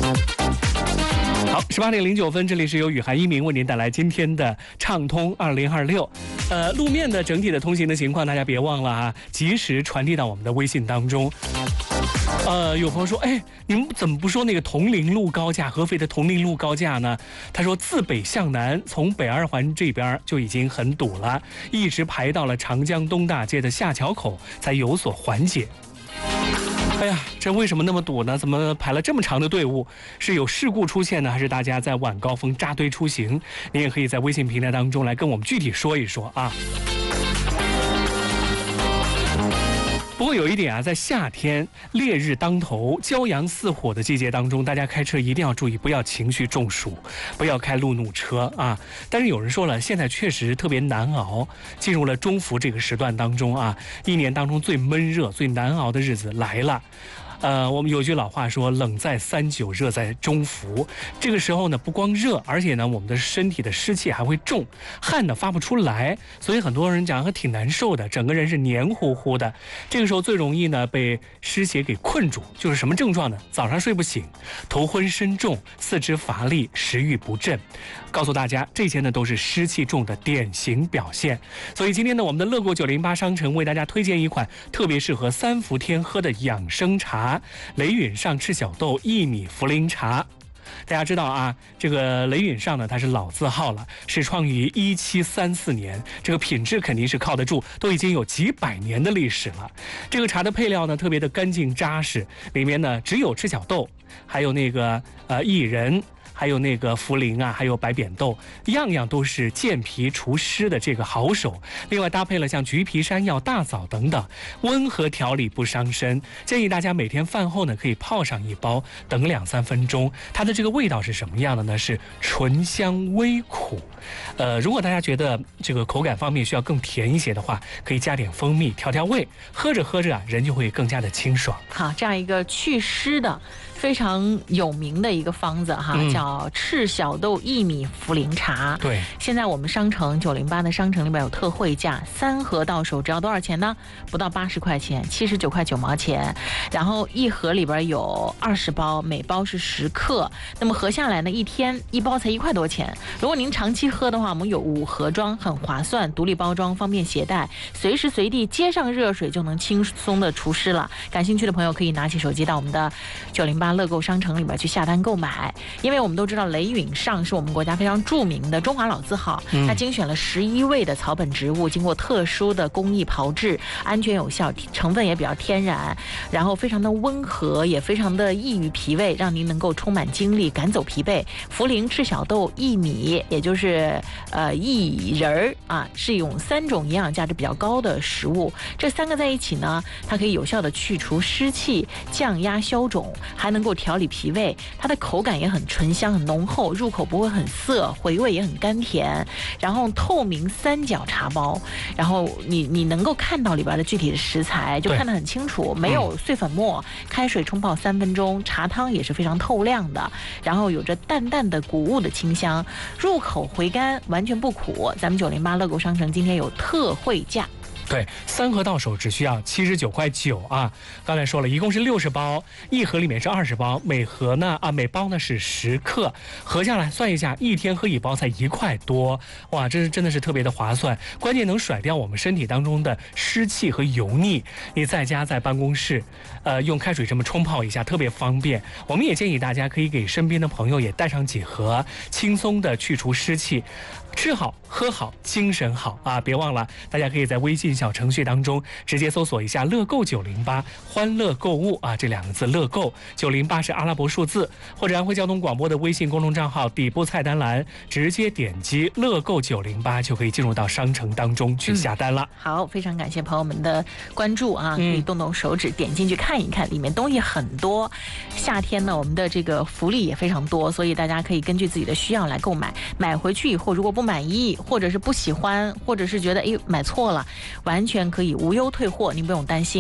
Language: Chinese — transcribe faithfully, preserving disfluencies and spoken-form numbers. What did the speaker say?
好，十八点零九分，这里是由雨涵一鸣为您带来今天的畅通二零二六。呃，路面的整体的通行的情况，大家别忘了啊，及时传递到我们的微信当中。呃，有朋友说，哎，你们怎么不说那个铜陵路高架，合肥的铜陵路高架呢？他说，自北向南，从北二环这边就已经很堵了，一直排到了长江东大街的下桥口，才有所缓解。哎呀，这为什么那么堵呢？怎么排了这么长的队伍？是有事故出现呢，还是大家在晚高峰扎堆出行？您也可以在微信平台当中来跟我们具体说一说啊。不过有一点啊，在夏天烈日当头、骄阳似火的季节当中，大家开车一定要注意，不要情绪中暑，不要开路怒车啊。但是有人说了，现在确实特别难熬，进入了中伏这个时段当中啊，一年当中最闷热、最难熬的日子来了。呃，我们有句老话说，冷在三九，热在中伏。这个时候呢，不光热，而且呢，我们的身体的湿气还会重，汗呢发不出来，所以很多人讲还挺难受的，整个人是黏糊糊的。这个时候最容易呢被湿邪给困住，就是什么症状呢？早上睡不醒，头昏身重，四肢乏力，食欲不振。告诉大家，这些呢都是湿气重的典型表现。所以今天呢，我们的乐购九零八商城为大家推荐一款特别适合三伏天喝的养生茶。雷允上赤小豆薏米茯苓茶，大家知道啊，这个雷允上呢，它是老字号了，是创于一七三四年，这个品质肯定是靠得住，都已经有几百年的历史了。这个茶的配料呢，特别的干净扎实，里面呢只有赤小豆，还有那个呃薏仁。还有那个茯苓啊，还有白扁豆，样样都是健脾除湿的这个好手。另外搭配了像橘皮、山药、大枣等等，温和调理不伤身。建议大家每天饭后呢可以泡上一包，等两三分钟。它的这个味道是什么样的呢？是醇香微苦。呃，如果大家觉得这个口感方面需要更甜一些的话，可以加点蜂蜜调调味。喝着喝着啊，人就会更加的清爽。 好，这样一个祛湿的非常有名的一个方子哈，嗯、叫赤小豆薏米茯苓茶。 对， 现在我们商城九零八的商城里边有特惠价，三盒到手只要多少钱呢？不到八十块钱，七十九块九毛钱。然后一盒里边有二十包，每包是十克，那么合下来呢，一天一包才一块多钱。如果您长期喝的话，我们有五盒装，很划算，独立包装，方便携带，随时随地接上热水就能轻松的除湿了。感兴趣的朋友可以拿起手机到我们的九零八乐购商城里边去下单购买，因为我们都知道雷允上是我们国家非常著名的中华老字号，嗯、它精选了十一味的草本植物，经过特殊的工艺炮制，安全有效，成分也比较天然，然后非常的温和，也非常的益于脾胃，让您能够充满精力，赶走疲惫。茯苓、赤小豆、薏米，也就是呃薏仁儿啊，是用三种营养价值比较高的食物，这三个在一起呢，它可以有效的去除湿气，降压消肿，还能够调理脾胃。它的口感也很醇香，很浓厚，入口不会很涩，回味也很甘甜。然后透明三角茶包，然后你你能够看到里边的具体的食材，就看得很清楚，没有碎粉末，开水冲泡三分钟，茶汤也是非常透亮的，然后有着淡淡的谷物的清香，入口回甘，完全不苦。咱们九零八乐购商城今天有特惠价。 对，三盒到手只需要七十九块九啊！刚才说了，一共是六十包，一盒里面是二十包，每盒呢啊每包呢是十克，合下来算一下，一天喝一包才一块多，哇，这是真的是特别的划算。关键能甩掉我们身体当中的湿气和油腻。你在家在办公室，呃，用开水这么冲泡一下，特别方便。我们也建议大家可以给身边的朋友也带上几盒，轻松的去除湿气。吃好喝好精神好啊！别忘了，大家可以在微信小程序当中直接搜索一下乐购九零八欢乐购物啊这两个字，乐购九零八是阿拉伯数字，或者安徽交通广播的微信公众账号底部菜单栏直接点击乐购九零八就可以进入到商城当中去下单了。 嗯、好，非常感谢朋友们的关注啊，可以动动手指点进去看一看，里面东西很多。夏天呢，我们的这个福利也非常多，所以大家可以根据自己的需要来购买。买回去以后，如果不满意，或者是不喜欢，或者是觉得哎买错了，完全可以无忧退货，您不用担心。